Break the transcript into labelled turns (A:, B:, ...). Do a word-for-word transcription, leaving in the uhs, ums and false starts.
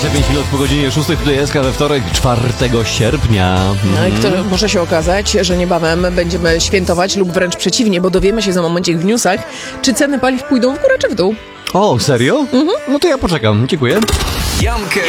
A: dwadzieścia pięć minut po godzinie szóstej, tutaj jest we wtorek, czwartego sierpnia.
B: No i kto, może się okazać, że niebawem będziemy świętować lub wręcz przeciwnie, bo dowiemy się za momencik w newsach, czy ceny paliw pójdą w górę czy w dół.
A: O, serio? Mhm. No to ja poczekam, dziękuję.
C: Jankę